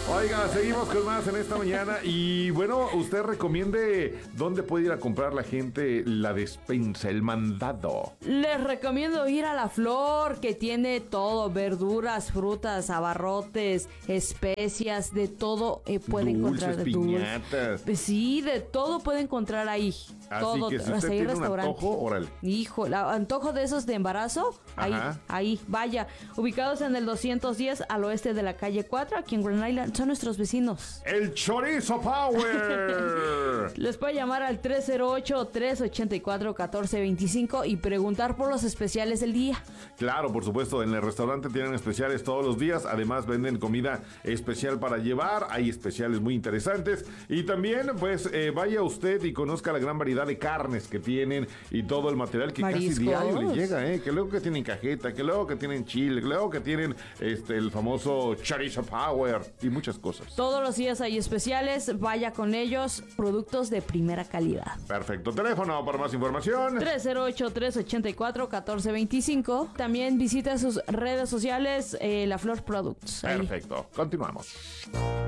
Oiga, seguimos con más en esta mañana. Y bueno, usted recomiende dónde puede ir a comprar la gente la despensa, el mandado. Les recomiendo ir a La Flor, que tiene todo: verduras, frutas, abarrotes, especias, de todo puede encontrar. Dulces, piñatas. Sí, de todo puede encontrar ahí. Así Todo, que si usted hasta ahí tiene un restaurante. antojo, órale. Hijo, antojo de esos de embarazo, Ajá. ahí, vaya. Ubicados en el 210 al oeste de la calle 4, aquí en Grand Island, son nuestros vecinos. ¡El Chorizo Power! Les puede llamar al 308-384-1425 y preguntar por los especiales del día. Claro, por supuesto, en el restaurante tienen especiales todos los días. Además venden comida especial para llevar. Hay especiales muy interesantes. Y también, pues, vaya usted y conozca la gran variedad de carnes que tienen y todo el material que Mariscos. casi diario le llega, que luego que tienen cajeta, que luego que tienen chile, que luego que tienen el famoso Chorizo Power y muchas cosas. Todos los días hay especiales, vaya con ellos, productos de primera calidad. Perfecto. Teléfono para más información. 308-384-1425. También visita sus redes sociales, La Flor Products. Ahí. Perfecto. Continuamos.